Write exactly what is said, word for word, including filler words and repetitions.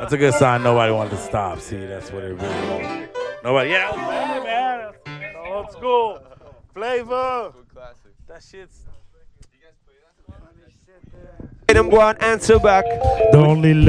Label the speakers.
Speaker 1: That's a good sign. Nobody wanted to stop. See, that's what it really was. Nobody. Yeah, that was bad, man. That's old school flavor. That shit's.
Speaker 2: Them go and answer back.
Speaker 1: The only